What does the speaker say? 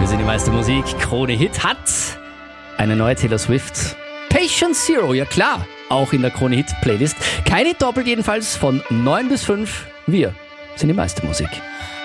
Wir sind die meiste Musik. Krone Hit hat eine neue Taylor Swift. Patient Zero, ja klar, auch in der Krone Hit Playlist. Keine Doppel jedenfalls von 9 bis 5. Wir sind die meiste Musik.